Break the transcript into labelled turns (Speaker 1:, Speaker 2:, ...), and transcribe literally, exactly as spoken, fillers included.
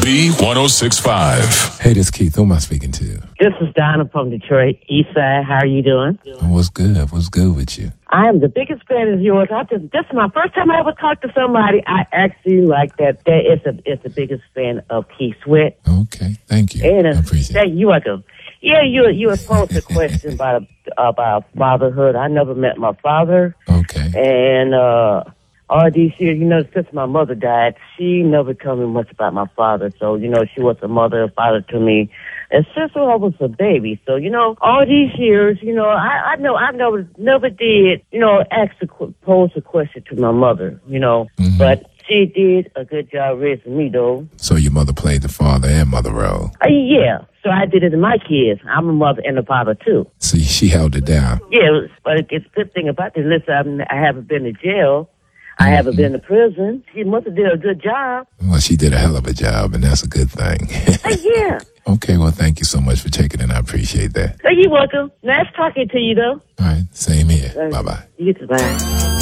Speaker 1: B one oh six point five.
Speaker 2: Hey, this is Keith. Who am I speaking to?
Speaker 3: This is Donna from Detroit, East Side. How are you doing?
Speaker 2: What's good? What's good with you?
Speaker 3: I am the biggest fan of yours. I just, this is my first time I ever talked to somebody. I actually like that. That is a, is the biggest fan of Keith Sweat.
Speaker 2: Okay, thank you.
Speaker 3: And, uh,
Speaker 2: I appreciate it.
Speaker 3: You're welcome. Yeah, you you were posed a question about about fatherhood. I never met my father.
Speaker 2: Okay.
Speaker 3: And uh, all these years, you know, since my mother died, she never told me much about my father. So, you know, she was a mother and father to me. And since I was a baby, so, you know, all these years, you know, I, I know I never never did, you know, ask a, pose a question to my mother, you know, mm-hmm. But she did a good job raising me, though.
Speaker 2: So your mother played the father and mother role?
Speaker 3: Uh, yeah. So I did it to my kids. I'm a mother and a father, too.
Speaker 2: So she held it down?
Speaker 3: Yeah, but it's a good thing about this. Listen, I'm, I haven't been to jail. I mm-hmm. haven't been to prison. She must have did a good job.
Speaker 2: Well, she did a hell of a job, and that's a good thing.
Speaker 3: uh, yeah.
Speaker 2: Okay, well, thank you so much for checking in. I appreciate that.
Speaker 3: Oh, you're welcome. Nice talking to you, though.
Speaker 2: All right, same here. Uh, Bye-bye.
Speaker 3: You too, bye.